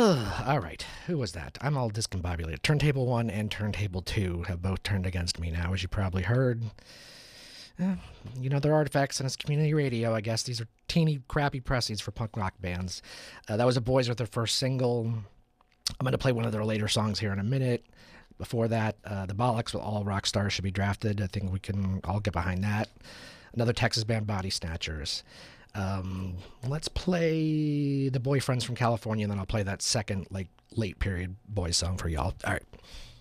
All right. Who was that? I'm all discombobulated. Turntable 1 and Turntable 2 have both turned against me now, as you probably heard. They're artifacts and it's community radio. I guess these are teeny, crappy pressies for punk rock bands. That was the Boys with their first single. I'm going to play one of their later songs here in a minute. Before that, the Bollocks with All Rock Stars Should Be Drafted. I think we can all get behind that. Another Texas band, Body Snatchers. Let's play the Boyfriends from California, and then I'll play that second, late period boys song for y'all. All right.